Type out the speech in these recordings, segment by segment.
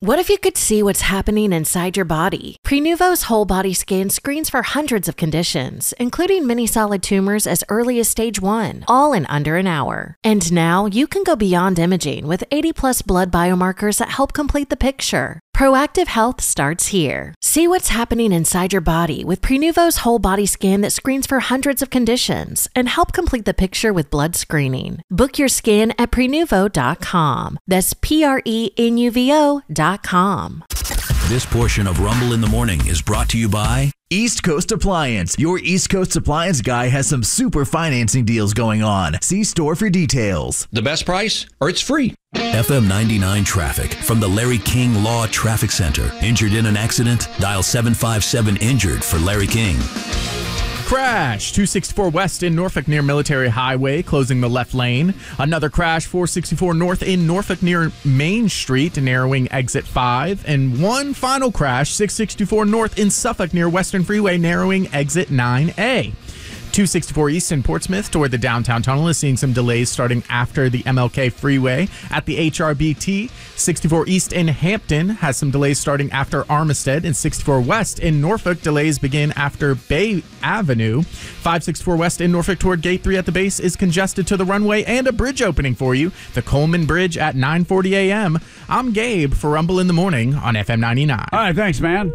What if you could see what's happening inside your body? Prenuvo's whole body scan screens for hundreds of conditions, including many solid tumors as early as stage 1, all in under an hour. And now you can go beyond imaging with 80+ blood biomarkers that help complete the picture. Proactive health starts here. See what's happening inside your body with Prenuvo's whole body scan that screens for hundreds of conditions and help complete the picture with blood screening. Book your scan at Prenuvo.com. That's Prenuvo.com. This portion of Rumble in the Morning is brought to you by East Coast Appliance. Your East Coast Appliance guy has some super financing deals going on. See store for details. The best price, or it's free. FM 99 traffic from the Larry King Law Traffic Center. Injured in an accident? Dial 757-INJURED for Larry King. Crash, 264 West in Norfolk near Military Highway, closing the left lane. Another crash, 464 North in Norfolk near Main Street, narrowing exit 5. And one final crash, 664 North in Suffolk near Western Freeway, narrowing exit 9A. 264 East in Portsmouth toward the downtown tunnel is seeing some delays starting after the MLK freeway at the HRBT. 64 East in Hampton has some delays starting after Armistead. And 64 West in Norfolk, delays begin after Bay Avenue. 564 West in Norfolk toward Gate 3 at the base is congested to the runway and a bridge opening for you. The Coleman Bridge at 9:40 a.m. I'm Gabe for Rumble in the Morning on FM 99. All right, thanks, man.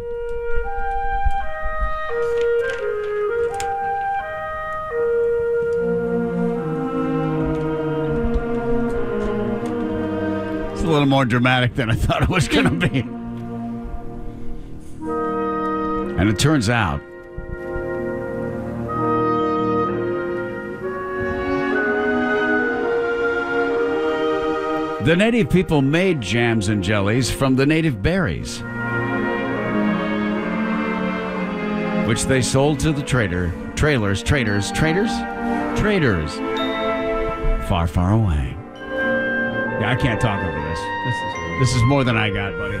A little more dramatic than I thought it was going to be. And it turns out the native people made jams and jellies from the native berries, which they sold to the traders far, far away. Yeah, I can't talk over this. This is more than I got, buddy.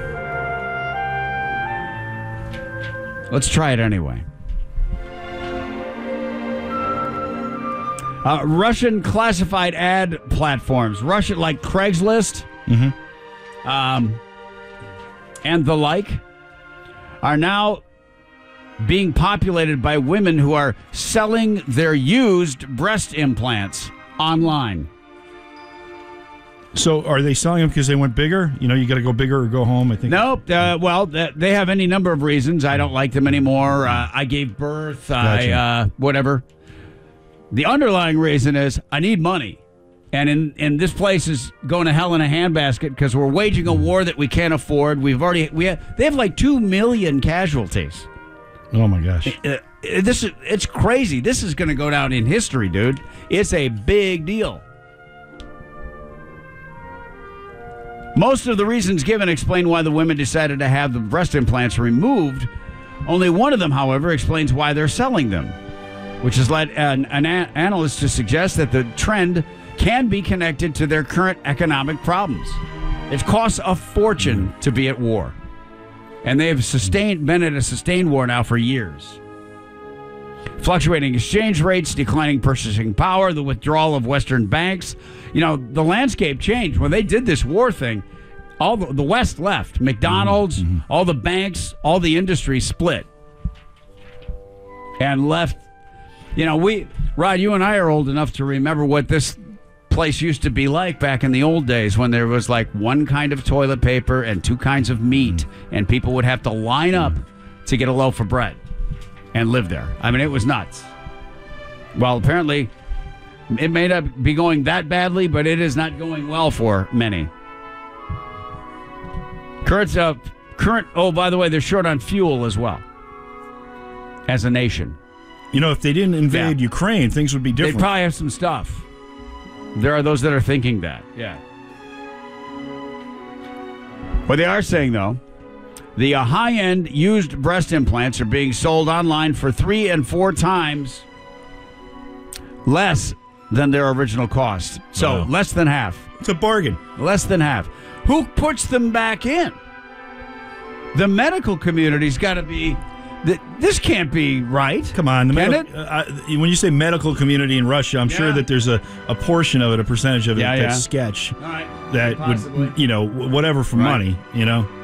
Let's try it anyway. Russian classified ad platforms, Russian like Craigslist, and the like, are now being populated by women who are selling their used breast implants online. So are they selling them because they went bigger? You know, you got to go bigger or go home, I think. Nope. Well, they have any number of reasons. I don't like them anymore. I gave birth. Gotcha. Whatever. The underlying reason is I need money. And this place is going to hell in a handbasket because we're waging a war that we can't afford. They have like 2 million casualties. Oh, my gosh. It's crazy. This is going to go down in history, dude. It's a big deal. Most of the reasons given explain why the women decided to have the breast implants removed. Only one of them, however, explains why they're selling them, which has led an analyst to suggest that the trend can be connected to their current economic problems. It costs a fortune to be at war, and they have been at a sustained war now for years. Fluctuating exchange rates, declining purchasing power, the withdrawal of Western banks. You know, the landscape changed. When they did this war thing, all the West left. McDonald's, all the banks, all the industry split. And left. You know, Rod, you and I are old enough to remember what this place used to be like back in the old days when there was like one kind of toilet paper and 2 kinds of meat, and people would have to line up to get a loaf of bread and live there. I mean, it was nuts. Well, apparently, it may not be going that badly, but it is not going well for many. Oh, by the way, they're short on fuel as well, as a nation. You know, if they didn't invade Ukraine, things would be different. They'd probably have some stuff. There are those that are thinking that, What they are saying, though, the high-end used breast implants are being sold online for 3 and 4 times less than their original cost. So less than half. It's a bargain. Less than half. Who puts them back in? The medical community's got to be... This can't be right. Come on. Can when you say medical community in Russia, I'm sure that there's a portion of it, a percentage of it that's sketch. All right. That possibly would, whatever for money,